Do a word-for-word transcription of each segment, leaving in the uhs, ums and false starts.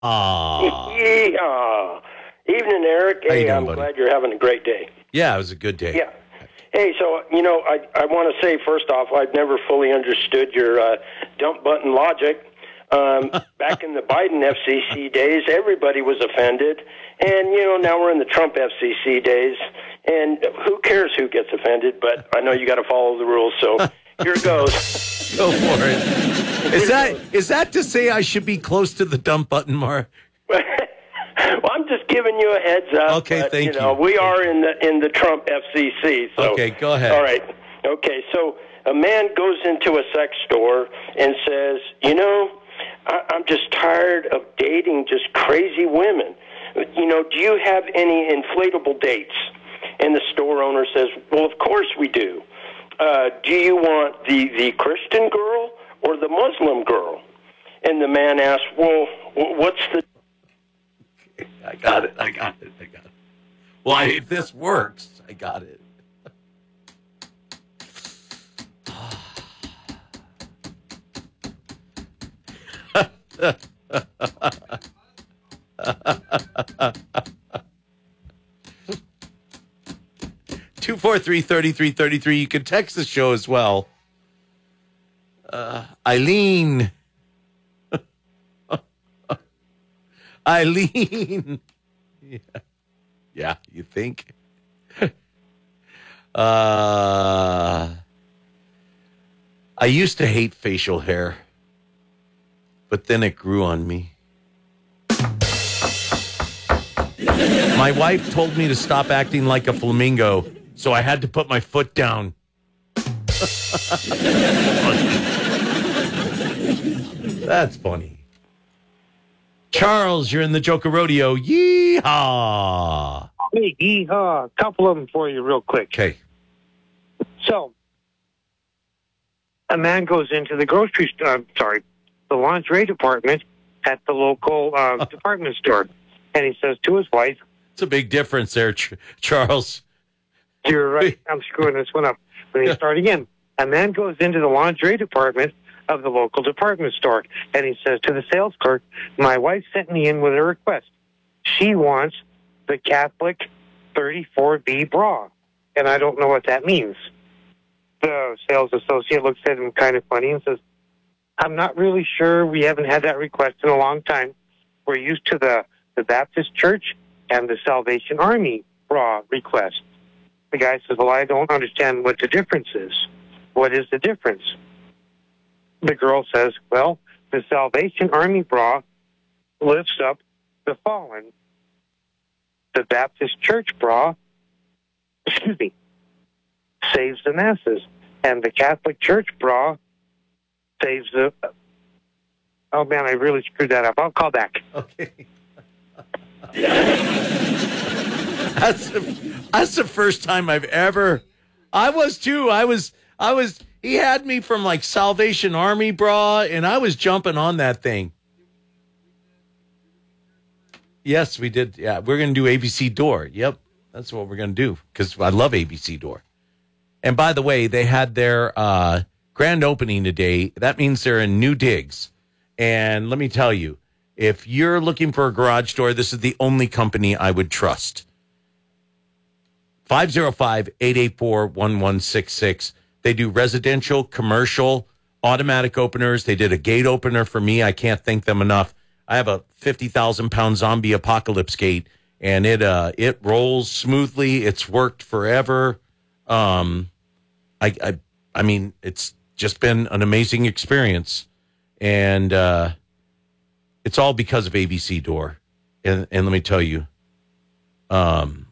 Ah. Yeehaw. Evening, Eric. How you Hey, doing, I'm buddy? glad you're having a great day. Yeah, it was a good day. Yeah. Hey, so, you know, I, I want to say, first off, I've never fully understood your uh, dump button logic. Um, back in the Biden F C C days, everybody was offended. And, you know, now we're in the Trump F C C days. And who cares who gets offended? But I know you got to follow the rules, so here it goes. Go for it. Is that is that to say I should be close to the dump button, Mar? Well, I'm just giving you a heads up. Okay, but, thank you. know, you. We are in the in the Trump F C C. So, Okay, go ahead. All right. Okay, so a man goes into a sex store and says, you know, I, I'm just tired of dating just crazy women. You know, do you have any inflatable dates? And the store owner says, well, of course we do. Uh, do you want the, the Christian girl or the Muslim girl? And the man asks, well, what's the... I got it. I got it. I got it. Well, I, if this works, I got it. Two four three thirty three thirty three. You can text the show as well. Uh, Eileen. Eileen. Yeah. Yeah, you think? uh, I used to hate facial hair, but then it grew on me. My wife told me to stop acting like a flamingo, so I had to put my foot down. That's funny. Charles, you're in the Joker Rodeo. Yeehaw! Hey, yeehaw. A couple of them for you real quick. Okay. So, a man goes into the grocery store, uh, sorry, the lingerie department at the local uh, department store, and he says to his wife, It's a big difference there, Ch- Charles. you're right, I'm screwing this one up. Let me start again. A man goes into the lingerie department of the local department store, and he says to the sales clerk, my wife sent me in with a request. She wants the Catholic thirty-four B bra, and I don't know what that means. The sales associate looks at him kind of funny and says, I'm not really sure. We haven't had that request in a long time. We're used to the, the Baptist Church and the Salvation Army bra request. The guy says, well, I don't understand what the difference is. What is the difference? The girl says, well, the Salvation Army bra lifts up the fallen. The Baptist Church bra, excuse me, saves the masses. And the Catholic Church bra saves the... Oh, man, I really screwed that up. I'll call back. Okay. that's, the, that's the first time I've ever... I was, too. I was... I was... He had me from, like, Salvation Army bra, and I was jumping on that thing. Yes, we did. Yeah, we're going to do A B C Door. Yep, that's what we're going to do, because I love A B C Door. And by the way, they had their uh, grand opening today. That means they're in New Digs. And let me tell you, if you're looking for a garage door, this is the only company I would trust. five oh five, eight eight four, one one six six. They do residential, commercial, automatic openers. They did a gate opener for me. I can't thank them enough. I have a fifty thousand pound zombie apocalypse gate, and it uh, it rolls smoothly. It's worked forever. Um, I, I I mean, it's just been an amazing experience, and uh, it's all because of A B C Door. And and let me tell you, um,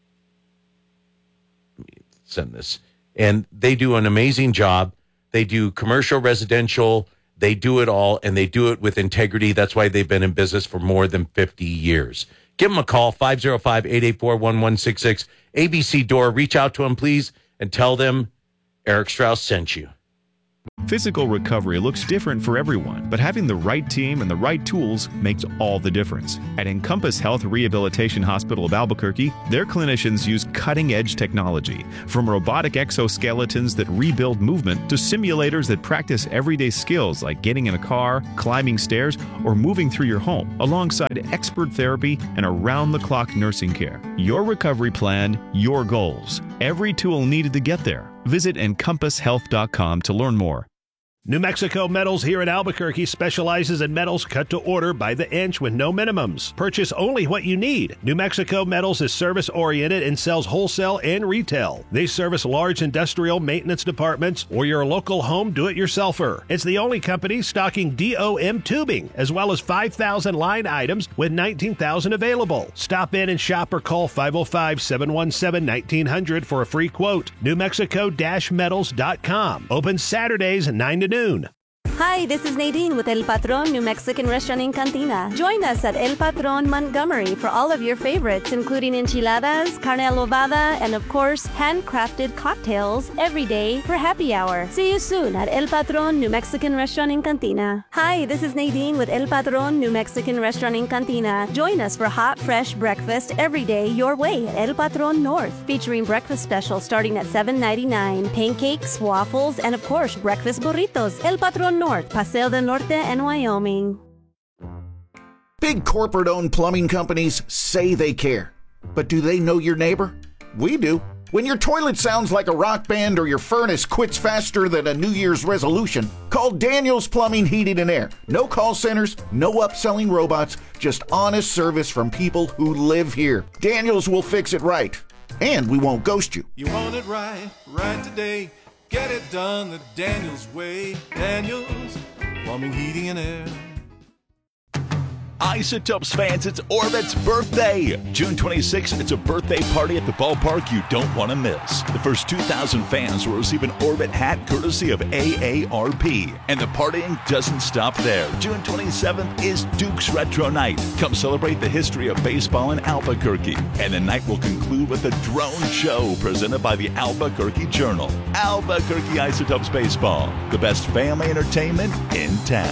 let me send this. And they do an amazing job. They do commercial, residential. They do it all, and they do it with integrity. That's why they've been in business for more than fifty years. Give them a call, five oh five, eight eight four, one one six six. A B C Door. Reach out to them, please, and tell them Eric Strauss sent you. Physical recovery looks different for everyone, but having the right team and the right tools makes all the difference. At Encompass Health Rehabilitation Hospital of Albuquerque, their clinicians use cutting-edge technology, from robotic exoskeletons that rebuild movement to simulators that practice everyday skills like getting in a car, climbing stairs, or moving through your home, alongside expert therapy and around-the-clock nursing care. Your recovery plan, your goals. Every tool needed to get there. Visit encompass health dot com to learn more. New Mexico Metals here in Albuquerque specializes in metals cut to order by the inch with no minimums. Purchase only what you need. New Mexico Metals is service-oriented and sells wholesale and retail. They service large industrial maintenance departments or your local home do-it-yourselfer. It's the only company stocking D O M tubing, as well as five thousand line items with nineteen thousand available. Stop in and shop or call five oh five, seven one seven, nineteen hundred for a free quote. new mexico metals dot com. Open Saturdays nine to noon. Hi, this is Nadine with El Patron New Mexican Restaurant in Cantina. Join us at El Patron Montgomery for all of your favorites, including enchiladas, carne adobada, and of course, handcrafted cocktails every day for happy hour. See you soon at El Patron New Mexican Restaurant in Cantina. Hi, this is Nadine with El Patron New Mexican Restaurant in Cantina. Join us for hot, fresh breakfast every day your way at El Patron North, featuring breakfast specials starting at seven ninety-nine, pancakes, waffles, and of course, breakfast burritos. El Patron North. Paseo del Norte and Wyoming. Big corporate-owned plumbing companies say they care. But do they know your neighbor? We do. When your toilet sounds like a rock band or your furnace quits faster than a New Year's resolution, call Daniels Plumbing, Heating and Air. No call centers, no upselling robots, just honest service from people who live here. Daniels will fix it right. And we won't ghost you. You want it right, right today. Get it done the Daniels way. Daniels Plumbing, Heating and Air. Isotopes fans, it's Orbit's birthday! June twenty-sixth, it's a birthday party at the ballpark you don't want to miss. The first two thousand fans will receive an Orbit hat courtesy of A A R P. And the partying doesn't stop there. June twenty-seventh is Duke's Retro Night. Come celebrate the history of baseball in Albuquerque. And the night will conclude with a drone show presented by the Albuquerque Journal. Albuquerque Isotopes Baseball, the best family entertainment in town.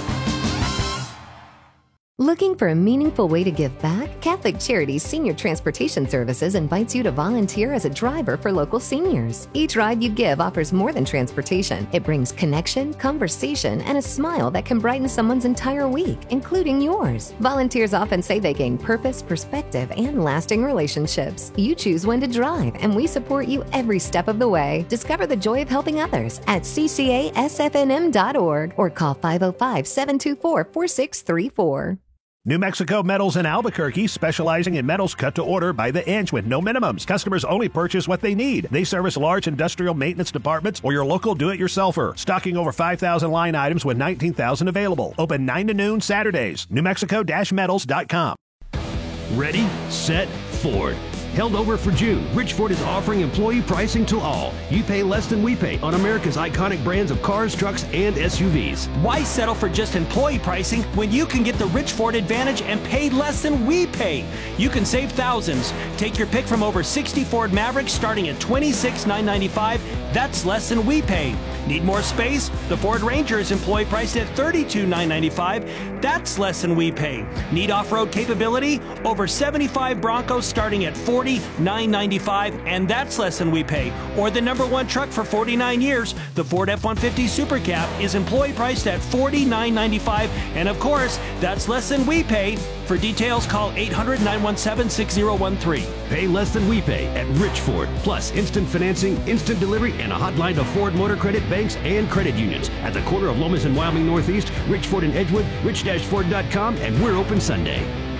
Looking for a meaningful way to give back? Catholic Charities Senior Transportation Services invites you to volunteer as a driver for local seniors. Each ride you give offers more than transportation. It brings connection, conversation, and a smile that can brighten someone's entire week, including yours. Volunteers often say they gain purpose, perspective, and lasting relationships. You choose when to drive, and we support you every step of the way. Discover the joy of helping others at c c a s f n m dot org or call five oh five, seven two four, four six three four. New Mexico Metals in Albuquerque, specializing in metals cut to order by the inch with no minimums. Customers only purchase what they need. They service large industrial maintenance departments or your local do-it-yourselfer. Stocking over five thousand line items with nineteen thousand available. Open nine to noon Saturdays. new mexico metals dot com. Ready, set, Ford. Held over for June, Rich Ford is offering employee pricing to all. You pay less than we pay on America's iconic brands of cars, trucks, and S U Vs. Why settle for just employee pricing when you can get the Rich Ford Advantage and pay less than we pay? You can save thousands. Take your pick from over sixty Ford Mavericks starting at twenty-six thousand nine hundred ninety-five dollars. That's less than we pay. Need more space? The Ford Ranger is employee priced at thirty-two thousand nine hundred ninety-five dollars. That's less than we pay. Need off-road capability? Over seventy-five Broncos starting at forty thousand nine hundred ninety-five dollars, and that's less than we pay. Or the number one truck for forty-nine years, the Ford F one fifty Super Cab, is employee priced at forty thousand nine hundred ninety-five dollars, and of course, that's less than we pay. For details, call eight hundred, nine one seven, six zero one three. Pay less than we pay at Rich Ford. Plus, instant financing, instant delivery, and a hotline to Ford Motor Credit banks and credit unions. At the corner of Lomas and Wyoming Northeast, Rich Ford in Edgewood, rich ford dot com, and we're open Sunday.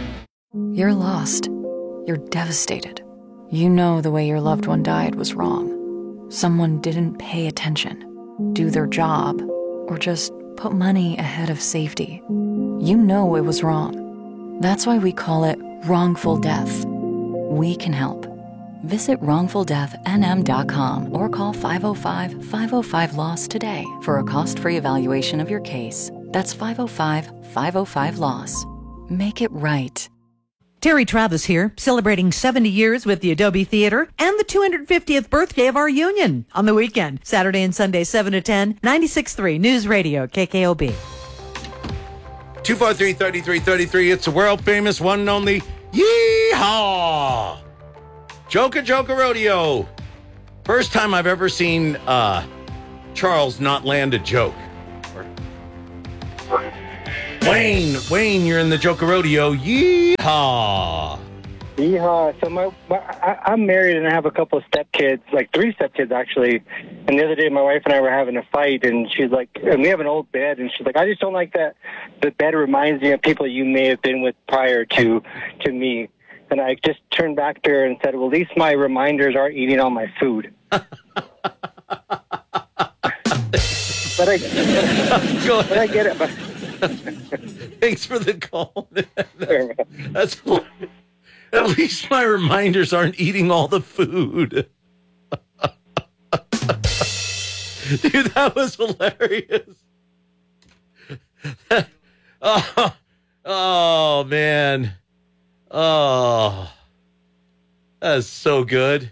You're lost. You're devastated. You know the way your loved one died was wrong. Someone didn't pay attention, do their job, or just put money ahead of safety. You know it was wrong. That's why we call it wrongful death. We can help. Visit wrongful death n m dot com or call five oh five, five oh five, LOSS today for a cost-free evaluation of your case. That's five oh five, five oh five, LOSS. Make it right. Terry Travis here, celebrating seventy years with the Adobe Theater and the two hundred fiftieth birthday of our union on the weekend, Saturday and Sunday, seven to ten, ninety-six point three News Radio, K K O B. two four three, three three three three. It's a world famous one and only Yeehaw! Joker Joker Rodeo. First time I've ever seen uh, Charles not land a joke. Wayne, Wayne, you're in the Joker Rodeo. Yeehaw! Yeehaw. So my, my I, I'm married and I have a couple of stepkids, like three stepkids actually. And the other day my wife and I were having a fight and she's like, and we have an old bed and she's like, I just don't like that the bed reminds me of people you may have been with prior to to me. And I just turned back to her and said, well, at least my reminders aren't eating all my food. but I, but I get it. But thanks for the call. That's at least my reminders aren't eating all the food. Dude, that was hilarious. oh, oh, man. Oh, that's so good.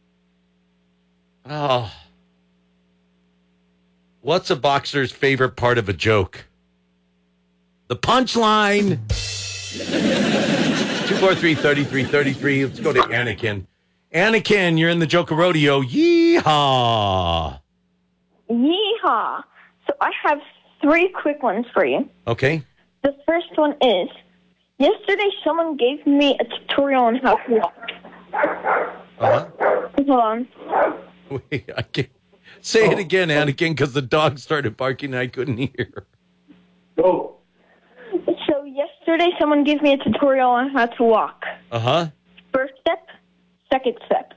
Oh. What's a boxer's favorite part of a joke? The punchline. two four three, three three three three. Let's go to Anakin. Anakin, you're in the Joker Rodeo. Yeehaw. Yeehaw. So I have three quick ones for you. Okay. The first one is, yesterday someone gave me a tutorial on how to walk. Uh-huh. Hold on. Wait, I can't. Say it again, Anakin, because the dog started barking and I couldn't hear. Go. So yesterday someone gave me a tutorial on how to walk. Uh-huh. First step, second step.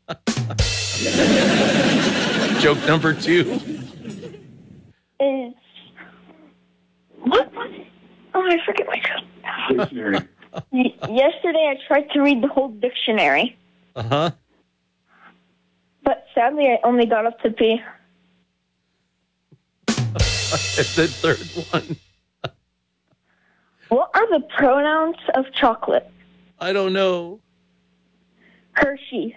Joke number two is, what? Oh, I forget my joke. Dictionary. Y- yesterday I tried to read the whole dictionary. Uh-huh. But sadly, I only got up to pee. The third one. What are the pronouns of chocolate? I don't know. Hershey.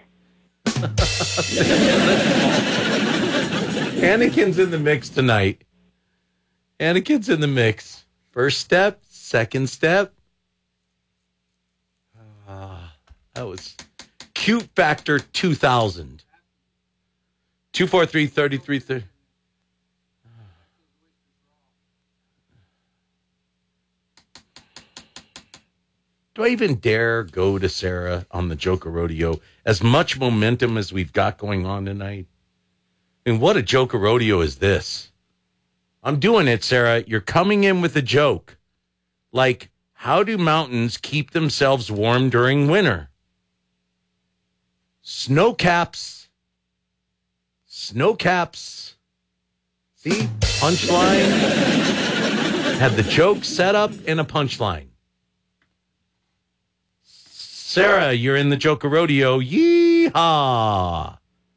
Anakin's in the mix tonight. Anakin's in the mix. First step, second step. Uh, that was Cute Factor two thousand. two four three, three three three. Do I even dare go to Sarah on the Joker Rodeo? As much momentum as we've got going on tonight. I mean, what a Joker Rodeo is this? I'm doing it, Sarah. You're coming in with a joke. Like, how do mountains keep themselves warm during winter? Snow caps. Snow caps. See? Punchline. Had the joke set up in a punchline. Sarah, you're in the Joker Rodeo. Yeehaw!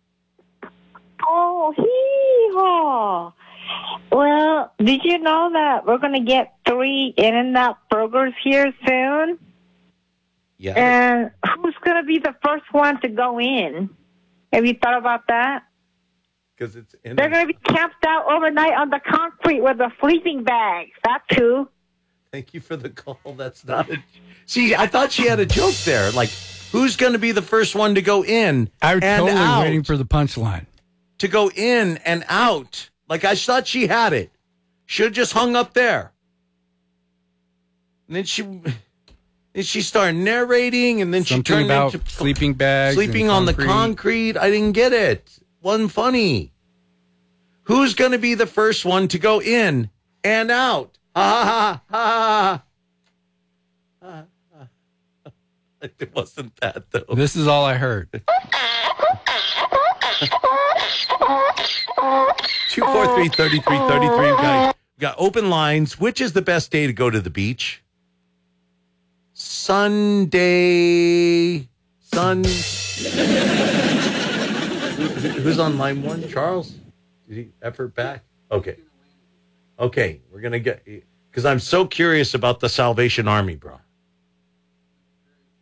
Oh, hee-haw. Well, did you know that we're going to get three In-N-Out burgers here soon? Yeah. And who's going to be the first one to go in? Have you thought about that? Because it's in They're going to be camped out overnight on the concrete with the sleeping bags. That's who. Thank you for the call. That's not a... See, I thought she had a joke there. Like, who's going to be the first one to go in I was and totally out? waiting for the punchline. To go in and out. Like, I thought she had it. Should have just hung up there. And then she... Then she started narrating, and then Something she turned about into... sleeping bags. Sleeping on the concrete. I didn't get it. Wasn't funny. Who's going to be the first one to go in and out? Ha ha ha ha. It wasn't that, though. This is all I heard. two four three, three three three three. We got, we got open lines. Which is the best day to go to the beach? Sunday. Sun. Who's on line one? Charles? Did he effort back? Okay. Okay. We're going to get... Because I'm so curious about the Salvation Army, bro.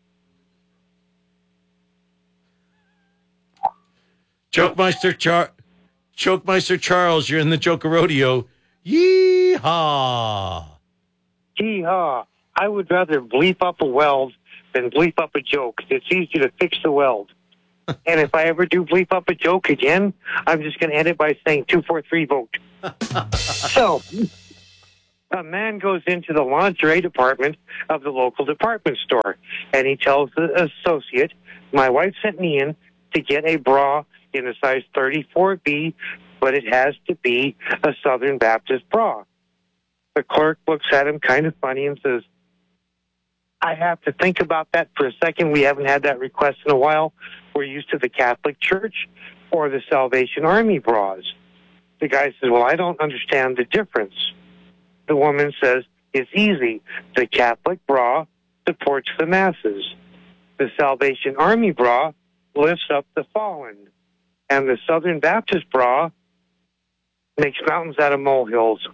Jokemeister Char, Jokemeister Charles, you're in the Joker Rodeo. Yee-haw. Yee-haw. I would rather bleep up a weld than bleep up a joke. It's easy to fix the weld. And if I ever do bleep up a joke again, I'm just going to end it by saying two four three vote. So, a man goes into the lingerie department of the local department store, and he tells the associate, my wife sent me in to get a bra in a size thirty-four B, but it has to be a Southern Baptist bra. The clerk looks at him kind of funny and says, I have to think about that for a second. We haven't had that request in a while. We're used to the Catholic Church or the Salvation Army bras. The guy says, well, I don't understand the difference. The woman says, it's easy. The Catholic bra supports the masses. The Salvation Army bra lifts up the fallen. And the Southern Baptist bra makes mountains out of molehills.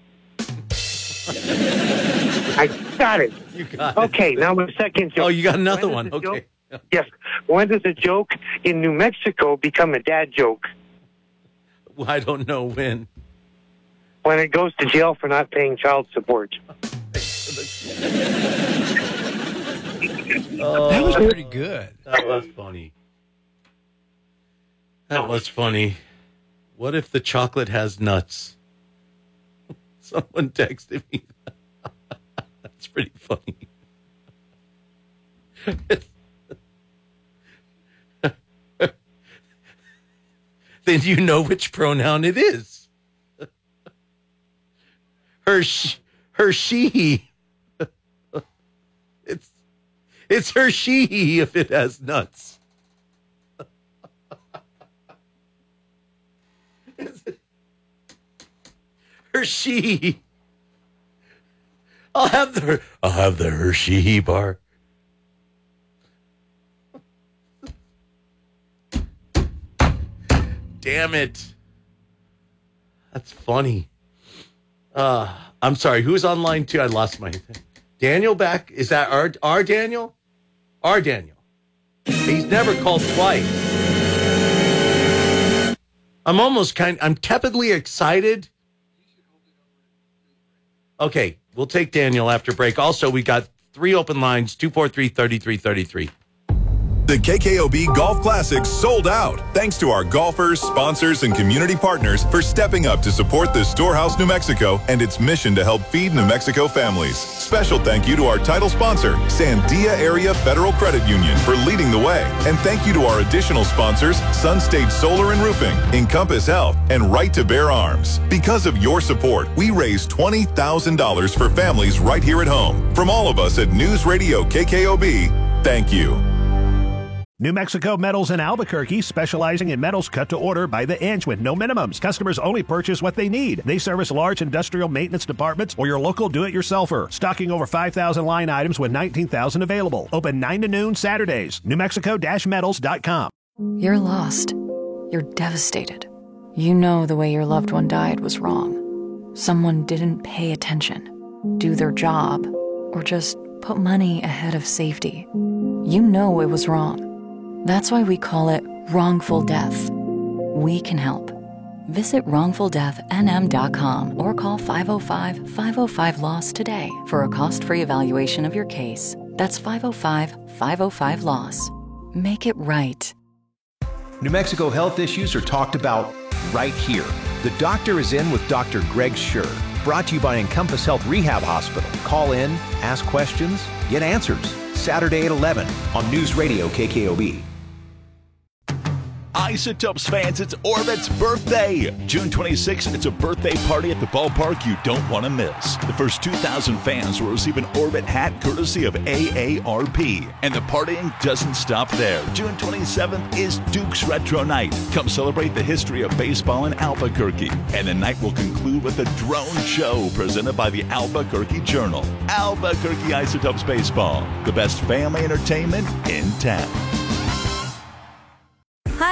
I got it. You got it. Okay, now my second joke. Oh, you got another When one. Okay. Joke, yes. When does a joke in New Mexico become a dad joke? Well, I don't know when. When it goes to jail for not paying child support. Oh, That was pretty good. That was funny. That was funny. What if the chocolate has nuts? Someone texted me that. That's pretty funny. Then you know which pronoun it is. Her, sh- her, she. It's, it's her, she if it has nuts. Hershey. I'll have the I'll have the Hershey bar. Damn it. That's funny. Uh, I'm sorry. Who's online too? I lost my Daniel back. Is that our our Daniel? Our Daniel. He's never called twice. I'm almost kind I'm tepidly excited. Okay, we'll take Daniel after break. Also, we got three open lines, two four three, three three three three. The K K O B Golf Classic sold out. Thanks to our golfers, sponsors, and community partners for stepping up to support the Storehouse New Mexico and its mission to help feed New Mexico families. Special thank you to our title sponsor, Sandia Area Federal Credit Union, for leading the way. And thank you to our additional sponsors, Sun State Solar and Roofing, Encompass Health, and Right to Bear Arms. Because of your support, we raised twenty thousand dollars for families right here at home. From all of us at News Radio K K O B, thank you. New Mexico Metals in Albuquerque, specializing in metals cut to order by the inch with no minimums. Customers only purchase what they need. They service large industrial maintenance departments or your local do-it-yourselfer. Stocking over five thousand line items with nineteen thousand available. Open nine to noon Saturdays. New Mexico metals dot com. You're lost. You're devastated. You know the way your loved one died was wrong. Someone didn't pay attention, do their job, or just put money ahead of safety. You know it was wrong. That's why we call it wrongful death. We can help. Visit wrongful death N M dot com or call five oh five, five oh five, LOSS today for a cost-free evaluation of your case. That's five oh five, five oh five, LOSS. Make it right. New Mexico health issues are talked about right here. The Doctor is In with Doctor Greg Schur. Brought to you by Encompass Health Rehab Hospital. Call in, ask questions, get answers. Saturday at eleven on News Radio K K O B. Isotopes fans, it's Orbit's birthday. June twenty-sixth, it's a birthday party at the ballpark you don't want to miss. The first two thousand fans will receive an Orbit hat courtesy of A A R P. And the partying doesn't stop there. June twenty-seventh is Duke's Retro Night. Come celebrate the history of baseball in Albuquerque. And the night will conclude with a drone show presented by the Albuquerque Journal. Albuquerque Isotopes Baseball, the best family entertainment in town. Hi,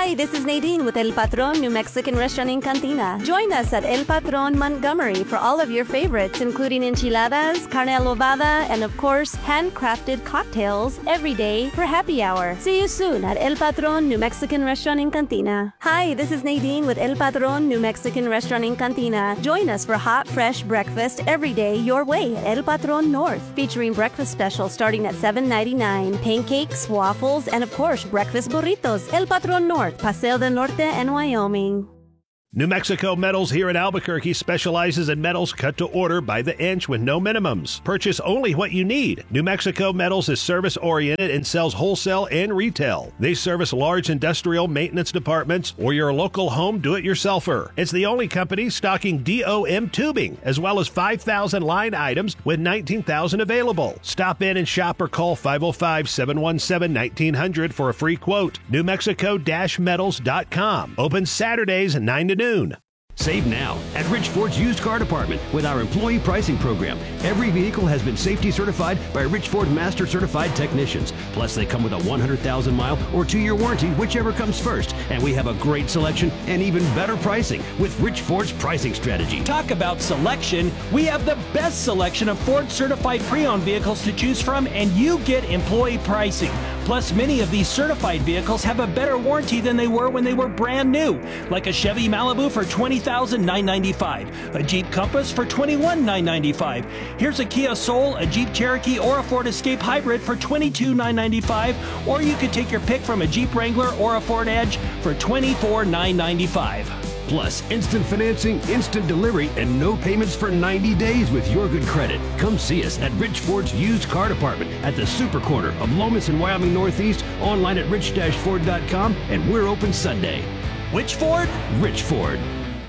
Hi, this is Nadine with El Patron New Mexican Restaurant in Cantina. Join us at El Patron Montgomery for all of your favorites, including enchiladas, carne adobada, and of course, handcrafted cocktails every day for happy hour. See you soon at El Patron New Mexican Restaurant in Cantina. Hi, this is Nadine with El Patron New Mexican Restaurant in Cantina. Join us for hot, fresh breakfast every day your way at El Patron North, featuring breakfast specials starting at seven ninety-nine, pancakes, waffles, and of course, breakfast burritos. El Patron North, Paseo del Norte, and Wyoming. New Mexico Metals here in Albuquerque specializes in metals cut to order by the inch with no minimums. Purchase only what you need. New Mexico Metals is service-oriented and sells wholesale and retail. They service large industrial maintenance departments or your local home do-it-yourselfer. It's the only company stocking D O M tubing, as well as five thousand line items with nineteen thousand available. Stop in and shop or call five oh five, seven one seven, nineteen hundred for a free quote. New Mexico Metals dot com. Open Saturdays nine to noon. Save now at Rich Ford's used car department with our employee pricing program. Every vehicle has been safety certified by Rich Ford Master Certified technicians. Plus, they come with a one hundred thousand mile or two-year warranty, whichever comes first. And we have a great selection and even better pricing with Rich Ford's pricing strategy. Talk about selection. We have the best selection of Ford certified pre-owned vehicles to choose from, and you get employee pricing. Plus, many of these certified vehicles have a better warranty than they were when they were brand new, like a Chevy Malibu for twenty thousand nine hundred ninety-five dollars, a Jeep Compass for twenty-one thousand nine hundred ninety-five dollars. Here's a Kia Soul, a Jeep Cherokee, or a Ford Escape Hybrid for twenty-two thousand nine hundred ninety-five dollars, or you could take your pick from a Jeep Wrangler or a Ford Edge for twenty-four thousand nine hundred ninety-five dollars. Plus, instant financing, instant delivery, and no payments for ninety days with your good credit. Come see us at Rich Ford's used car department at the super corner of Lomas and Wyoming Northeast, online at rich dash ford dot com, and we're open Sunday. Which Ford? Rich Ford.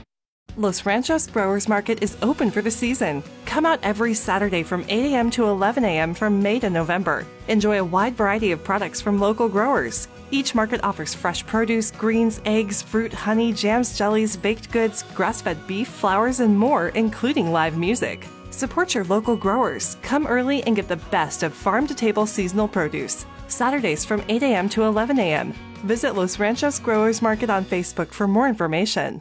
Los Ranchos Growers Market is open for the season. Come out every Saturday from eight a.m. to eleven a.m. from May to November. Enjoy a wide variety of products from local growers. Each market offers fresh produce, greens, eggs, fruit, honey, jams, jellies, baked goods, grass-fed beef, flowers, and more, including live music. Support your local growers. Come early and get the best of farm-to-table seasonal produce. Saturdays from eight a.m. to eleven a.m. Visit Los Ranchos Growers Market on Facebook for more information.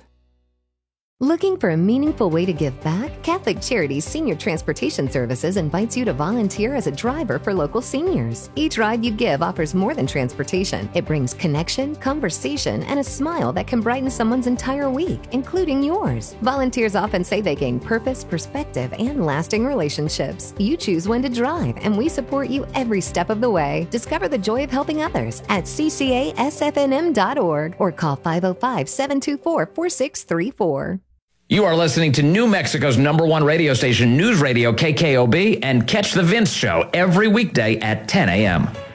Looking for a meaningful way to give back? Catholic Charities Senior Transportation Services invites you to volunteer as a driver for local seniors. Each ride you give offers more than transportation. It brings connection, conversation, and a smile that can brighten someone's entire week, including yours. Volunteers often say they gain purpose, perspective, and lasting relationships. You choose when to drive, and we support you every step of the way. Discover the joy of helping others at c c a s f n m dot org or call five oh five, seven two four, four six three four. You are listening to New Mexico's number one radio station, News Radio K K O B, and catch The Vince Show every weekday at ten a.m.